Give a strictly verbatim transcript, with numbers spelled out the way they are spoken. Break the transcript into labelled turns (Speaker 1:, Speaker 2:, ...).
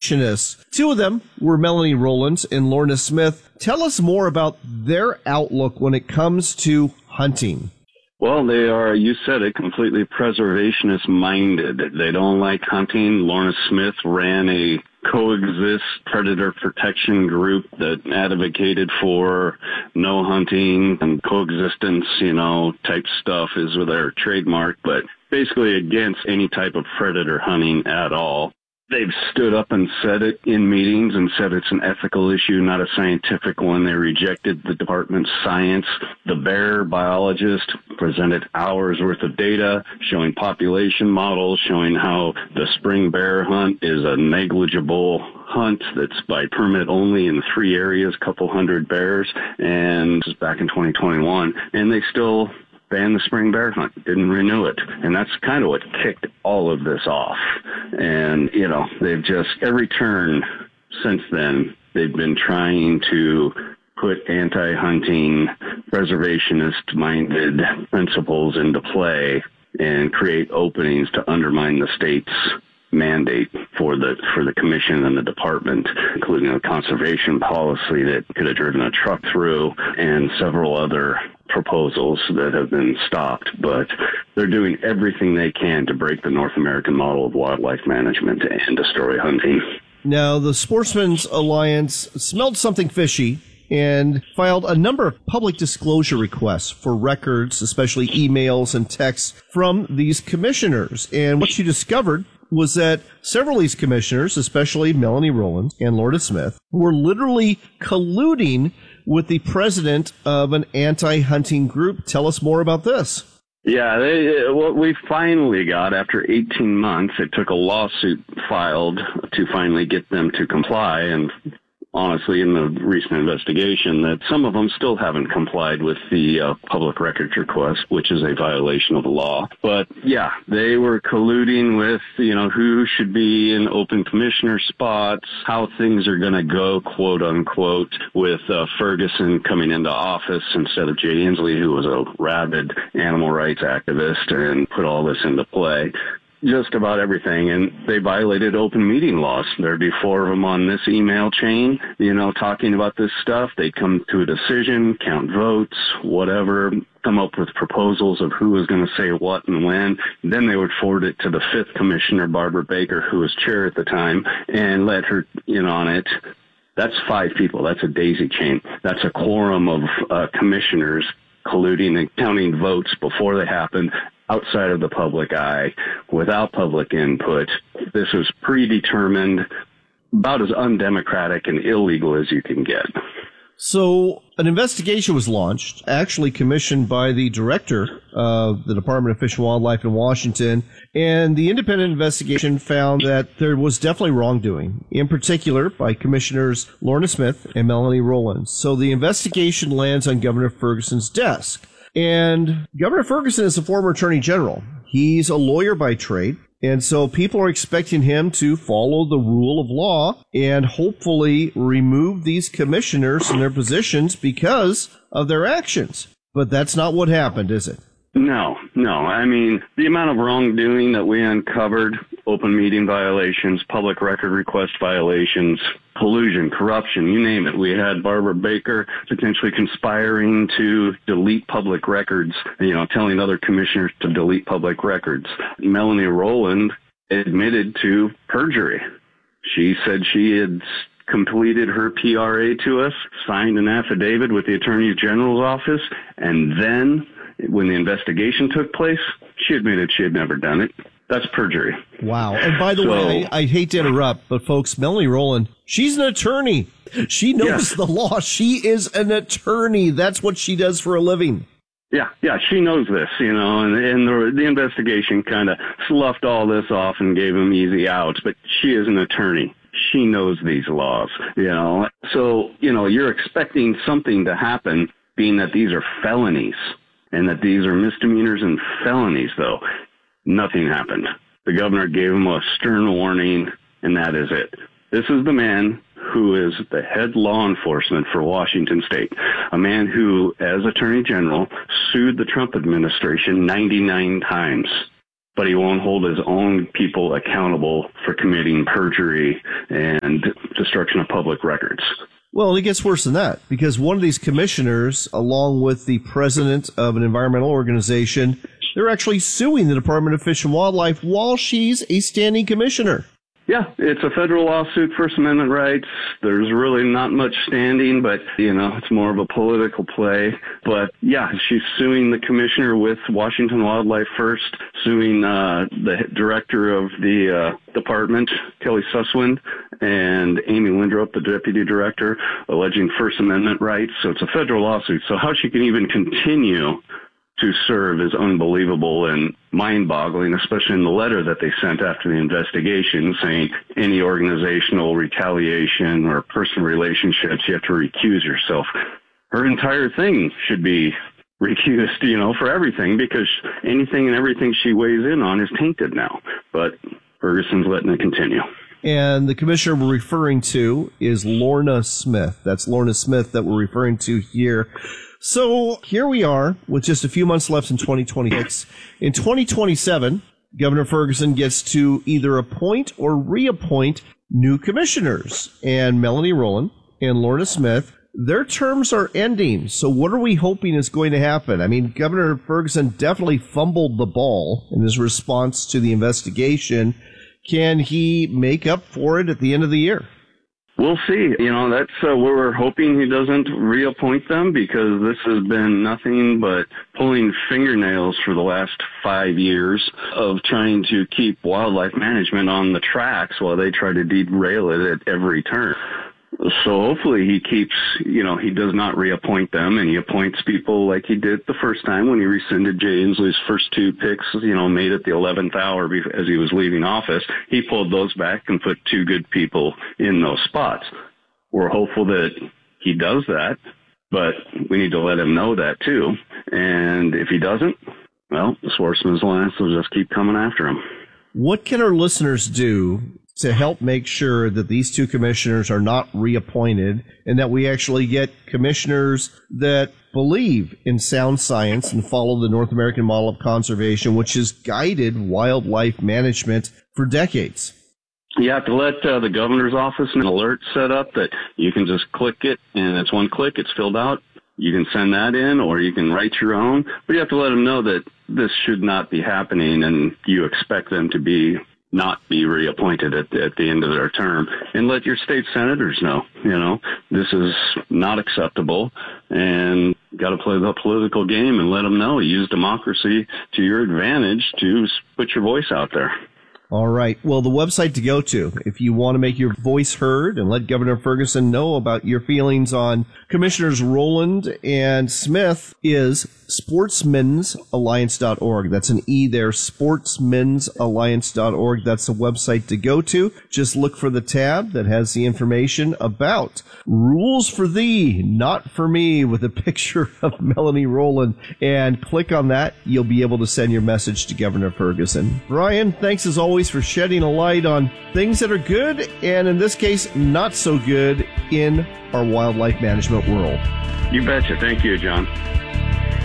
Speaker 1: preservationists. Two of them were Melanie Rowlands and Lorna Smith. Tell us more about their outlook when it comes to hunting.
Speaker 2: Well, they are, you said it, completely preservationist minded. They don't like hunting. Lorna Smith ran a coexist predator protection group that advocated for no hunting and coexistence, you know, type stuff is their trademark, but basically against any type of predator hunting at all. They've stood up and said it in meetings and said it's an ethical issue, not a scientific one. They rejected the department's science. The bear biologist presented hours worth of data showing population models, showing how the spring bear hunt is a negligible hunt that's by permit only in three areas, a couple hundred bears, and this is back in twenty twenty-one. And they still banned the spring bear hunt, didn't renew it. And that's kind of what kicked all of this off. And, you know, they've just, every turn since then, they've been trying to put anti-hunting, preservationist-minded principles into play and create openings to undermine the state's mandate for the for the commission and the department, including a conservation policy that could have driven a truck through and several other proposals that have been stopped. But they're doing everything they can to break the North American model of wildlife management and destroy hunting.
Speaker 1: Now, the Sportsmen's Alliance smelled something fishy and filed a number of public disclosure requests for records, especially emails and texts from these commissioners. And what you discovered was that several of these commissioners, especially Melanie Rowlands and Lorna Smith, were literally colluding with the president of an anti-hunting group. Tell us more about this.
Speaker 2: Yeah, they, what we finally got after eighteen months, it took a lawsuit filed to finally get them to comply, and honestly, in the recent investigation, that some of them still haven't complied with the uh, public records request, which is a violation of the law. But yeah, they were colluding with, you know, who should be in open commissioner spots, how things are going to go, quote unquote, with uh, Ferguson coming into office instead of Jay Inslee, who was a rabid animal rights activist, and put all this into play. Just about everything, and they violated open meeting laws. There'd be four of them on this email chain, you know, talking about this stuff. They'd come to a decision, count votes, whatever, come up with proposals of who was going to say what and when. Then they would forward it to the fifth commissioner, Barbara Baker, who was chair at the time, and let her in on it. That's five people. That's a daisy chain. That's a quorum of uh, commissioners colluding and counting votes before they happen, outside of the public eye, without public input. This was predetermined, about as undemocratic and illegal as you can get.
Speaker 1: So an investigation was launched, actually commissioned by the director of the Department of Fish and Wildlife in Washington, and the independent investigation found that there was definitely wrongdoing, in particular by Commissioners Lorna Smith and Melanie Rowlands. So the investigation lands on Governor Ferguson's desk. And Governor Ferguson is a former attorney general. He's a lawyer by trade. And so people are expecting him to follow the rule of law and hopefully remove these commissioners from their positions because of their actions. But that's not what happened, is it?
Speaker 2: No, no. I mean, the amount of wrongdoing that we uncovered, open meeting violations, public record request violations, collusion, corruption, you name it. We had Barbara Baker potentially conspiring to delete public records, you know, telling other commissioners to delete public records. Melanie Rowland admitted to perjury. She said she had completed her P R A to us, signed an affidavit with the Attorney General's office, and then when the investigation took place, she admitted she had never done it. That's perjury.
Speaker 1: Wow. And by the so, way, I, I hate to interrupt, but folks, Melanie Rowland, she's an attorney. She knows yes. the law. She is an attorney. That's what she does for a living.
Speaker 2: Yeah, yeah, she knows this, you know, and, and the, the investigation kind of sloughed all this off and gave them easy outs, but she is an attorney. She knows these laws, you know. So, you know, you're expecting something to happen, being that these are felonies. And that these are misdemeanors and felonies, though. Nothing happened. The governor gave him a stern warning, and that is it. This is the man who is the head law enforcement for Washington State, a man who, as Attorney General, sued the Trump administration ninety-nine times. But he won't hold his own people accountable for committing perjury and and destruction of public records.
Speaker 1: Well, it gets worse than that, because one of these commissioners, along with the president of an environmental organization, they're actually suing the Department of Fish and Wildlife while she's a standing commissioner.
Speaker 2: Yeah, it's a federal lawsuit, First Amendment rights. There's really not much standing, but, you know, it's more of a political play. But, yeah, she's suing the commissioner with Washington Wildlife First, suing uh, the director of the uh, department, Kelly Susswind, and Amy Windrop, the deputy director, alleging First Amendment rights. So it's a federal lawsuit. So how she can even continue to serve is unbelievable and mind-boggling, especially in the letter that they sent after the investigation saying any organizational retaliation or personal relationships, you have to recuse yourself. Her entire thing should be recused, you know, for everything, because anything and everything she weighs in on is tainted now. But Ferguson's letting it continue.
Speaker 1: And the commissioner we're referring to is Lorna Smith. That's Lorna Smith that we're referring to here. So here we are with just a few months left in twenty twenty-six. In twenty twenty-seven, Governor Ferguson gets to either appoint or reappoint new commissioners. And Melanie Rowland and Lorna Smith, their terms are ending. So what are we hoping is going to happen? I mean, Governor Ferguson definitely fumbled the ball in his response to the investigation. Can he make up for it at the end of the year?
Speaker 2: We'll see. You know, that's uh, where we're hoping he doesn't reappoint them, because this has been nothing but pulling fingernails for the last five years of trying to keep wildlife management on the tracks while they try to derail it at every turn. So hopefully he keeps, you know, he does not reappoint them, and he appoints people like he did the first time when he rescinded Jay Inslee's first two picks, you know, made at the eleventh hour as he was leaving office. He pulled those back and put two good people in those spots. We're hopeful that he does that, but we need to let him know that too. And if he doesn't, well, the Sportsman's Alliance will just keep coming after him.
Speaker 1: What can our listeners do to help make sure that these two commissioners are not reappointed and that we actually get commissioners that believe in sound science and follow the North American model of conservation, which has guided wildlife management for decades?
Speaker 2: You have to let uh, the governor's office an alert set up that you can just click it, and it's one click, it's filled out. You can send that in, or you can write your own, but you have to let them know that this should not be happening, and you expect them to be not be reappointed at the, at the end of their term, and let your state senators know, you know, this is not acceptable, and got to play the political game and let them know. Use democracy to your advantage to put your voice out there.
Speaker 1: All right. Well, the website to go to, if you want to make your voice heard and let Governor Ferguson know about your feelings on Commissioners Rowland and Smith, is sportsmens alliance dot org. That's an E there, sportsmens alliance dot org. That's the website to go to. Just look for the tab that has the information about Rules for Thee, Not for Me, with a picture of Melanie Rowland, and click on that. You'll be able to send your message to Governor Ferguson. Brian, thanks as always for shedding a light on things that are good, and in this case, not so good in our wildlife management world.
Speaker 2: You betcha. Thank you, John.